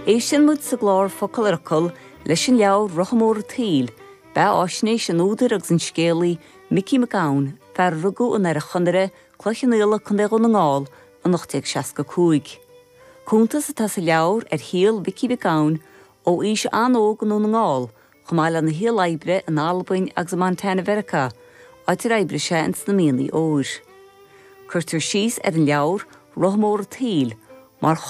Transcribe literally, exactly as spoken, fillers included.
Éisian muid sa glár focail arcol leis an leabhar Rothamór Tail, ba áisnéis an údar agus an scéalaí Mickey McGowan fear rugú an ar a chunire cloichan éala chun éag an ngáil an nachtéag seasca cúig. Cúntas atá sa leabhar ar híal Mickey McGowan ó ís anóg an ngáil chumáil an na híal aibre an Albain agus Montana Verica, áitir aibre sé an sna míonaí óir. Curtar síos ar an leabhar Rothamór Tail, mar